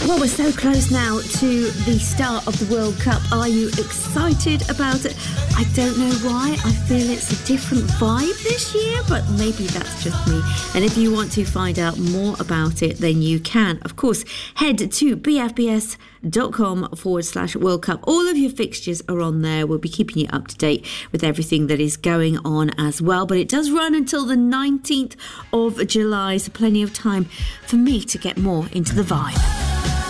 Well, we're so close now to the start of the World Cup. Are you excited about it? I don't know why. I feel it's a different vibe this year, but maybe that's just me. And if you want to find out more about it, then you can. Of course, head to bfbs.com/World Cup. All of your fixtures are on there. We'll be keeping you up to date with everything that is going on as well. But it does run until the 19th of July, so plenty of time for me to get more into the vibe.